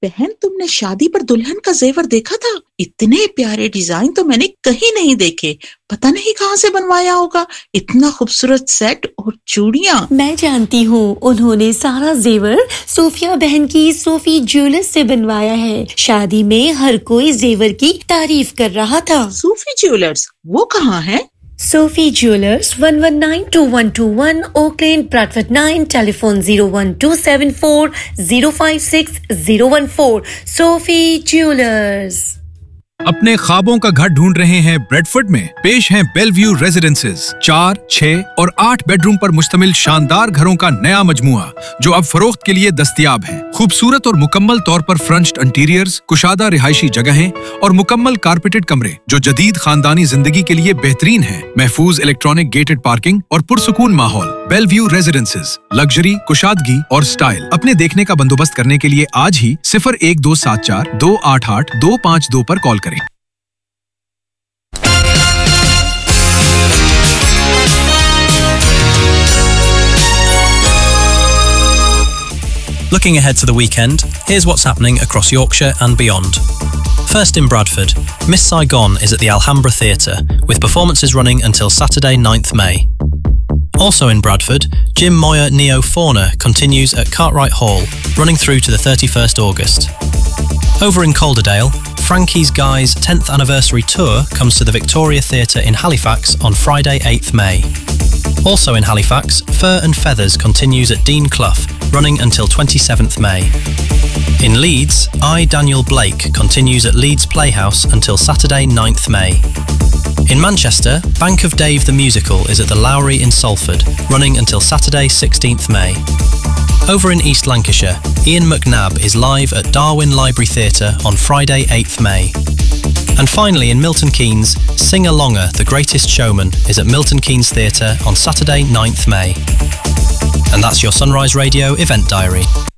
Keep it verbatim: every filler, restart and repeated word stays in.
बहन, तुमने शादी पर दुल्हन का जेवर देखा था? इतने प्यारे डिजाइन तो मैंने कहीं नहीं देखे. पता नहीं कहाँ से बनवाया होगा. इतना खूबसूरत सेट और चूड़ियां. मैं जानती हूँ, उन्होंने सारा जेवर सोफिया बहन की सोफी ज्वेलर्स से बनवाया है. शादी में हर कोई जेवर की तारीफ कर रहा था. सोफी ज्वेलर्स, वो कहाँ है? Sophie Jewelers, one one nine two one two one, Oak Lane, Bradford nine, telephone zero one two seven four zero five six zero one four. Sophie Jewelers. अपने ख्वाबों का घर ढूंढ रहे हैं ब्रेडफोर्ड में? पेश हैं बेलव्यू रेजिडेंसेज. चार, छह और आठ बेडरूम पर मुश्तमिल शानदार घरों का नया मजमुआ जो अब फरोख्त के लिए दस्तयाब है. खूबसूरत और मुकम्मल तौर पर फ्रंच्ड इंटीरियर्स, कुशादा रिहायशी जगहें और मुकम्मल कारपेटेड कमरे जो जदीद खानदानी जिंदगी के लिए बेहतरीन हैं. महफूज इलेक्ट्रॉनिक गेटेड पार्किंग और पुरसुकून माहौल. बेलव्यू रेजिडेंसेज, लग्जरी, कुशादगी और स्टाइल. अपने देखने का बंदोबस्त करने के लिए आज ही सिफर एक दो सात चार दो आठ आठ दो पाँच दो पर कॉल करें. Looking ahead to the weekend, here's what's happening across Yorkshire and beyond. First in Bradford, Miss Saigon is at the Alhambra Theatre, with performances running until Saturday ninth May. Also in Bradford, Jim Moyer Neo Fauna continues at Cartwright Hall, running through to the thirty-first August. Over in Calderdale, Frankie's Guy's tenth anniversary tour comes to the Victoria Theatre in Halifax on Friday eighth May. Also in Halifax, Fur and Feathers continues at Dean Clough, running until twenty-seventh May. In Leeds, I, Daniel Blake continues at Leeds Playhouse until Saturday ninth May. In Manchester, Bank of Dave the Musical is at the Lowry in Salford, running until Saturday sixteenth May. Over in East Lancashire, Ian McNabb is live at Darwin Library Theatre on Friday eighth May. And finally in Milton Keynes, Sing-A-Longer, The Greatest Showman is at Milton Keynes Theatre on Saturday ninth May. And that's your Sunrise Radio event diary.